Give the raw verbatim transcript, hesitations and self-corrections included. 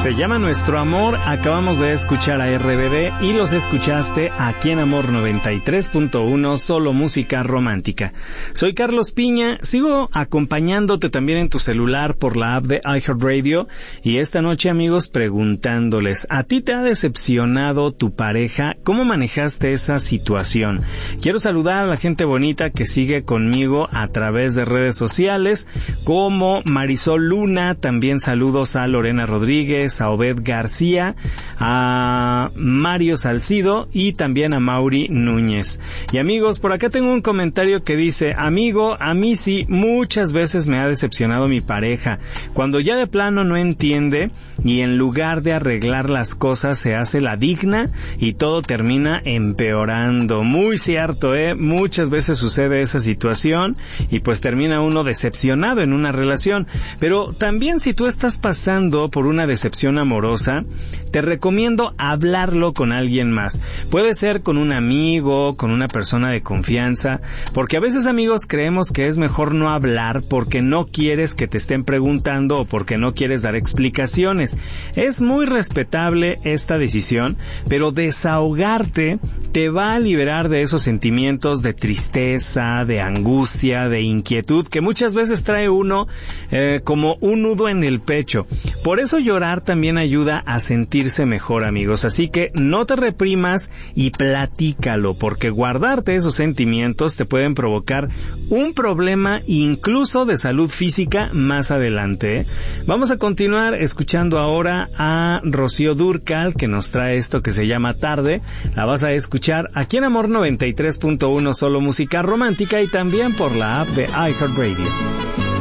Se llama Nuestro Amor. Acabamos de escuchar a R B D y los escuchaste aquí en Amor noventa y tres punto uno, solo música romántica. Soy Carlos Piña, sigo acompañándote también en tu celular por la app de iHeartRadio y esta noche, amigos, preguntándoles, ¿a ti te ha decepcionado tu pareja? ¿Cómo manejaste esa situación? Quiero saludar a la gente bonita que sigue conmigo a través de redes sociales, como Marisol Luna, también saludos a Lorena Rodríguez, a Obed García, a Mario Salcido y también a Mauri Núñez. Y amigos, por acá tengo un comentario que dice, amigo, a mí sí muchas veces me ha decepcionado mi pareja, cuando ya de plano no entiende y en lugar de arreglar las cosas se hace la digna y todo termina empeorando. Muy cierto, eh, muchas veces sucede esa situación y pues termina uno decepcionado en una relación. Pero también si tú estás pasando por una decepción amorosa, te recomiendo hablarlo con alguien más. Puede ser con un amigo, con una persona de confianza, porque a veces, amigos, creemos que es mejor no hablar porque no quieres que te estén preguntando o porque no quieres dar explicaciones. Es muy respetable esta decisión, pero desahogarte te va a liberar de esos sentimientos de tristeza, de angustia, de inquietud que muchas veces trae uno eh, como un nudo en el pecho. Por eso llorar también ayuda a sentirse mejor, amigos. Así que no te reprimas y platícalo, porque guardarte esos sentimientos te pueden provocar un problema incluso de salud física más adelante, ¿eh? Vamos a continuar escuchando ahora a Rocío Dúrcal, que nos trae esto que se llama Tarde. La vas a escuchar aquí en Amor noventa y tres punto uno, solo música romántica, y también por la app de iHeartRadio.